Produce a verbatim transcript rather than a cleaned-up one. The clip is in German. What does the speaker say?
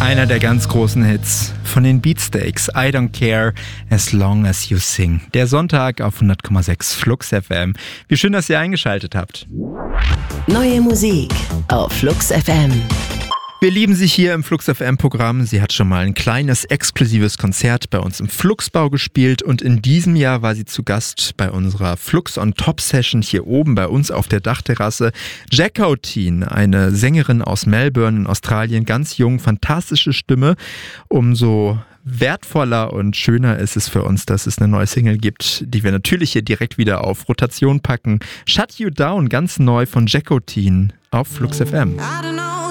Einer der ganz großen Hits von den Beatsteaks, I Don't Care As Long As You Sing. Der Sonntag auf hundert Komma sechs Flux F M. Wie schön, dass ihr eingeschaltet habt. Neue Musik auf Flux F M. Wir lieben sie hier im Flux F M-Programm. Sie hat schon mal ein kleines, exklusives Konzert bei uns im Fluxbau gespielt und in diesem Jahr war sie zu Gast bei unserer Flux on Top Session hier oben bei uns auf der Dachterrasse. Jacquotine, eine Sängerin aus Melbourne in Australien, ganz jung, fantastische Stimme. Umso wertvoller und schöner ist es für uns, dass es eine neue Single gibt, die wir natürlich hier direkt wieder auf Rotation packen. Shut You Down, ganz neu von Jacquotine auf Flux F M.